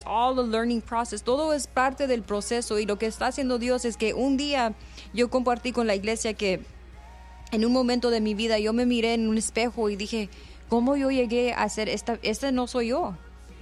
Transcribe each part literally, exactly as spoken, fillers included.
all a learning process. Todo es parte del proceso. Y lo que está haciendo Dios es que un día yo compartí con la iglesia que en un momento de mi vida yo me miré en un espejo y dije, ¿cómo yo llegué a ser esta? Esta no soy yo.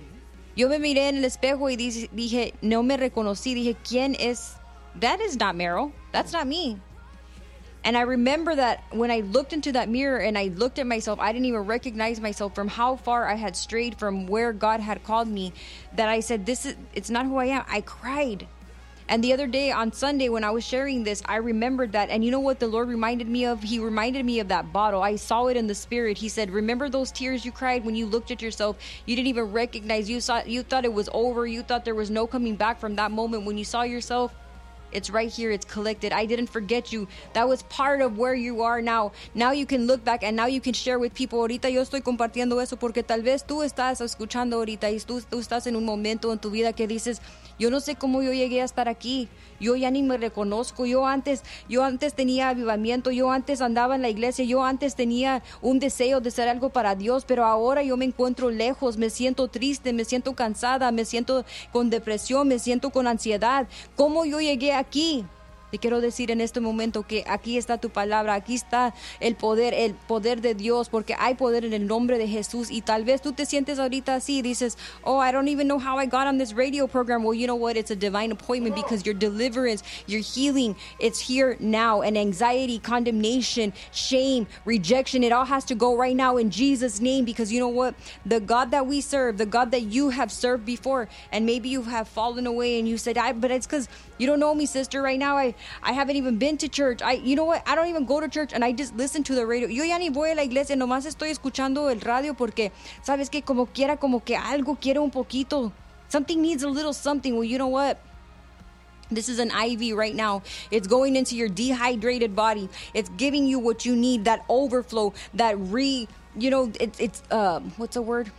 Yo me miré en el espejo y dije, dije, no me reconocí. Dije, ¿quién es? That is not Meryl. That's not me. And I remember that when I looked into that mirror and I looked at myself, I didn't even recognize myself from how far I had strayed from where God had called me, that I said, this is, it's not who I am. I cried. And the other day on Sunday when I was sharing this, I remembered that. And you know what the Lord reminded me of? He reminded me of that bottle. I saw it in the spirit. He said, remember those tears you cried when you looked at yourself? You didn't even recognize. You saw, you thought it was over. You thought there was no coming back from that moment when you saw yourself. It's right here. It's collected. I didn't forget you. That was part of where you are now. Now you can look back and now you can share with people. Ahorita yo estoy compartiendo eso porque tal vez tú estás escuchando ahorita y tú, tú estás en un momento en tu vida que dices, yo no sé cómo yo llegué a estar aquí. Yo ya ni me reconozco. Yo antes, yo antes tenía avivamiento. Yo antes andaba en la iglesia. Yo antes tenía un deseo de ser algo para Dios. Pero ahora yo me encuentro lejos. Me siento triste. Me siento cansada. Me siento con depresión. Me siento con ansiedad. ¿Cómo yo llegué aquí? Te quiero decir en este momento que aquí está tu palabra, aquí está el poder, el poder de Dios, porque hay poder en el nombre de Jesús. Y tal vez tú te sientes ahorita así, dices, oh, I don't even know how I got on this radio program. Well, you know what? It's a divine appointment because your deliverance, your healing, it's here now. And anxiety, condemnation, shame, rejection, it all has to go right now in Jesus' name, because you know what? The God that we serve, the God that you have served before, and maybe you have fallen away and you said, I, but it's because you don't know me, sister. Right now, I I haven't even been to church. I, you know what? I don't even go to church and I just listen to the radio. Yo ya ni voy a la iglesia, nomás estoy escuchando el radio porque, sabes que como quiera, como que algo quiere un poquito. Something needs a little something. Well, you know what? This is an I V right now. It's going into your dehydrated body. It's giving you what you need, that overflow, that re, you know, it's, it's, uh, what's the word?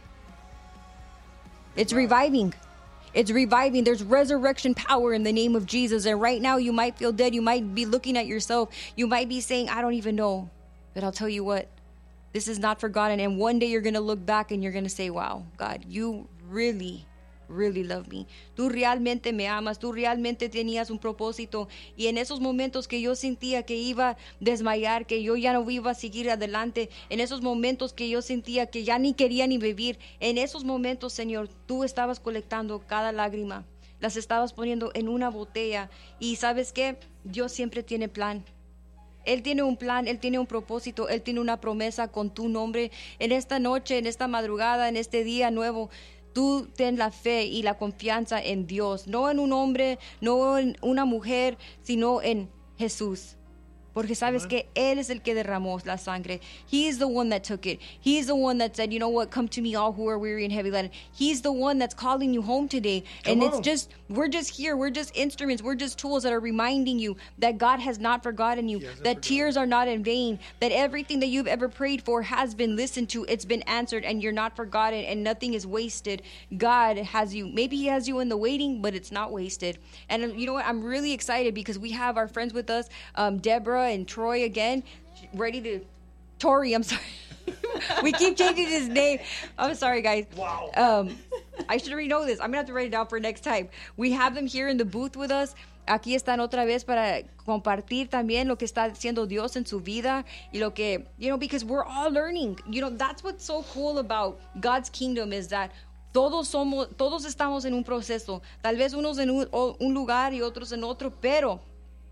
It's reviving. It's reviving. There's resurrection power in the name of Jesus. And right now you might feel dead. You might be looking at yourself. You might be saying, I don't even know. But I'll tell you what, this is not forgotten. And one day you're going to look back and you're going to say, wow, God, you really, really love me. Tú realmente me amas. Tú realmente tenías un propósito. Y en esos momentos que yo sentía que iba a desmayar, que yo ya no iba a seguir adelante, en esos momentos que yo sentía que ya ni quería ni vivir, en esos momentos, Señor, tú estabas colectando cada lágrima. Las estabas poniendo en una botella. Y ¿sabes qué? Dios siempre tiene plan. Él tiene un plan, Él tiene un propósito, Él tiene una promesa con tu nombre. En esta noche, en esta madrugada, en este día nuevo, tú ten la fe y la confianza en Dios, no en un hombre, no en una mujer, sino en Jesús. Porque sabes que Él es el que derramó la sangre. He is the one that took it. He is the one that said, you know what, come to me all who are weary and heavy laden. He's the one that's calling you home today. Come and on. It's just, we're just here. We're just instruments. We're just tools that are reminding you that God has not forgotten you, that forgotten. Tears are not in vain, that everything that you've ever prayed for has been listened to. It's been answered and you're not forgotten and nothing is wasted. God has you. Maybe He has you in the waiting, but it's not wasted. And you know what? I'm really excited because we have our friends with us, um, Deborah and Troy again, ready to, Tori, I'm sorry. We keep changing his name. I'm sorry, guys. Wow. Um, I should already know this. I'm going to have to write it down for next time. We have them here in the booth with us. Aquí están otra vez para compartir también lo que está haciendo Dios en su vida y lo que, you know, because we're all learning. You know, that's what's so cool about God's kingdom is that todos somos, todos estamos en un proceso. Tal vez unos en un, un lugar y otros en otro, pero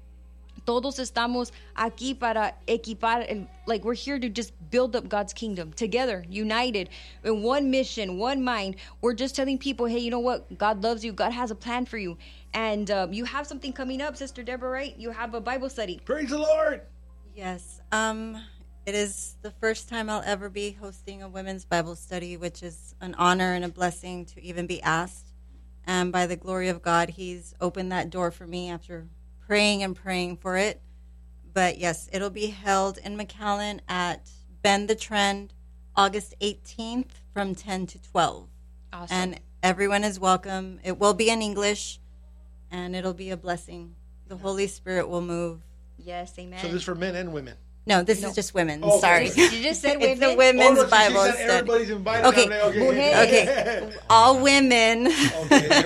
todos estamos aquí para equipar, el, like we're here to just build up God's kingdom together, united, in one mission, one mind. We're just telling people, hey, you know what? God loves you. God has a plan for you. And uh, you have something coming up, Sister Deborah, right? You have a Bible study. Praise the Lord. Yes. Um, it is the first time I'll ever be hosting a women's Bible study, which is an honor and a blessing to even be asked. And by the glory of God, He's opened that door for me after praying and praying for it. But yes, it'll be held in McAllen at Bend the Trend, August eighteenth from ten to twelve. Awesome. And everyone is welcome. It will be in English, and it'll be a blessing. The Holy Spirit will move. Yes, amen. So this is for men and women? No, this No. is just women. Okay. Sorry. You just said It's women? the women's Oh, no, so she Bible said study. everybody's invited. Okay. I'm like, okay. Mujeres. Okay. All women. Okay.